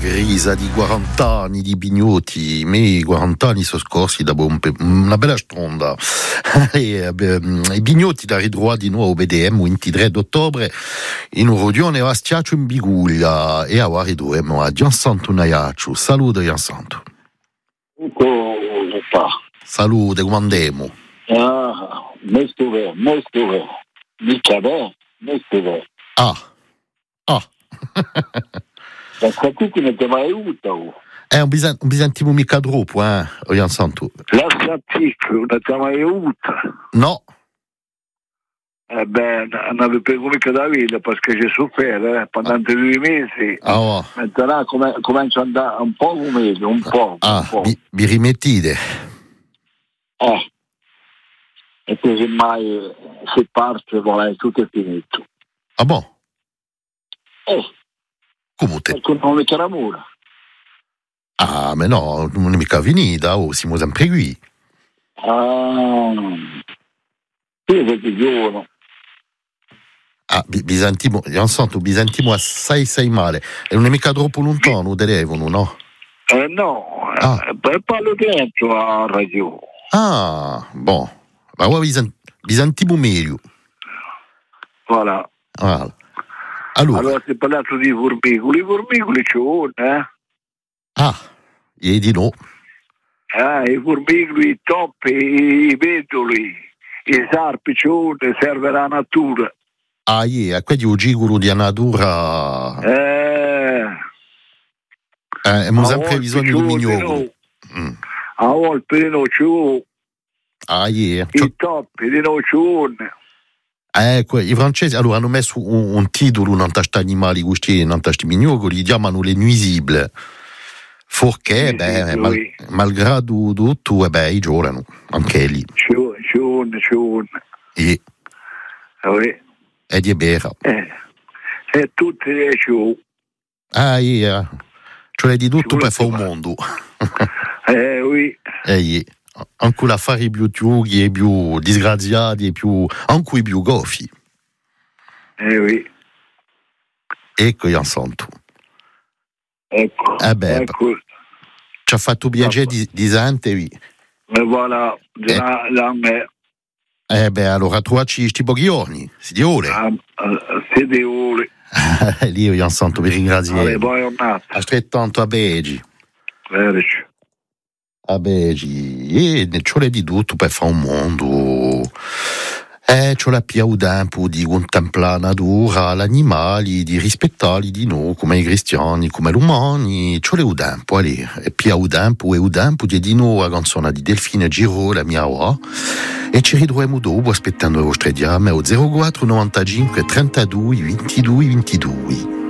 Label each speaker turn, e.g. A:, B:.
A: grisa di 40 anni di Bignotti, me 40 anni sono scorsi da una bella stronda. I Bignotti da ritrovare di nuovo BDM il 23 d'ottobre in un rodione a Stiaccio in Biguglia e ora ritroviamo a Giansanto Naiaccio. Salute Giansanto. Salute, come andiamo?
B: Molto bene. Mica bene, molto bene.
A: Ah.
B: La statica non ti va aiuto.
A: Un bisantimo mica troppo, Giansanto.
B: La statica non ti va aiuto.
A: No.
B: Non avevo mica da vita perché ci soffre, pendant 2 mesi. Maintenant comincia ad andare un po' meglio, un po'.
A: Vi rimettite?
B: E così mai si parte, tutto è finito.
A: Ah boh? Come te?
B: Perché non mi chiama mura.
A: Ah, ma no, non è mica finita, siamo sempre qui.
B: Io che giorno.
A: Bisantimo, Giansanto, bisantimo assai male. E non è mica troppo lontano, telefono, no?
B: No, parlo dentro a radio.
A: Boh. Ma ora bisantimo meglio.
B: Voilà. Allora si è parlato di formicoli. I formicoli ci sono,
A: e di no.
B: I formicoli, i toppi, i vetoli, i sarpi ci sono, serve la natura.
A: Quelli un gigolo di natura. Abbiamo sempre bisogno di mignolo.
B: A volte di noi ci sono.
A: I
B: toppi di noi ci sono.
A: I francesi allora hanno messo un titolo in questi animali, in questi mignoli, li chiamano le nuisibles. Forché, malgrado tutto, i giorano, anche lì.
B: Ci sono.
A: E di vera.
B: E tutte le show.
A: Cioè di tutto per fare un mondo. Anche l'affari più trughi e più disgraziati e più anche i più goffi. Ecco Giansanto.
B: Ecco.
A: Ci ha fatto piacere di sentire.
B: E voilà, la me.
A: Allora trovaci sti pochi giorni, si di ore.
B: Si di ore.
A: Io Giansanto vi ringrazio.
B: Buongiornata.
A: Altrettanto a Begi.
B: Verici.
A: A Begi. C'ho di tutto per fare un mondo. C'ho la più tempo di contemplare la natura, gli animali, di rispettarli di noi, come i cristiani, come gli umani. C'ho le tempo, e più tempo di noi la canzone di Delfine Giro, la mia ora. E ci ritroviamo dopo aspettando le vostre diame al 04 95 32 22 22.